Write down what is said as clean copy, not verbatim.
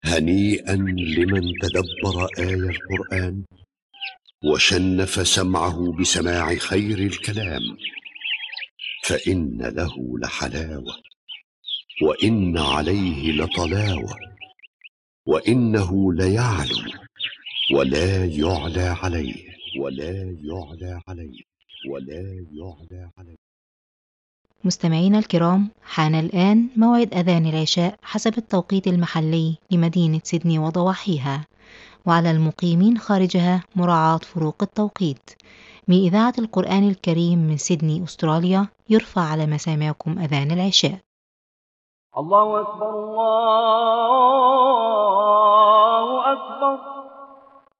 هنيئا لمن تدبر آي القرآن وشنف سمعه بسماع خير الكلام، فإن له لحلاوة وإن عليه لطلاوة، وإنه ليعلو ولا يعلى عليه مستمعينا الكرام، حان الآن موعد أذان العشاء حسب التوقيت المحلي لمدينة سيدني وضواحيها، وعلى المقيمين خارجها مراعاة فروق التوقيت. من إذاعة القرآن الكريم من سيدني أستراليا يرفع على مسامعكم أذان العشاء. الله أكبر الله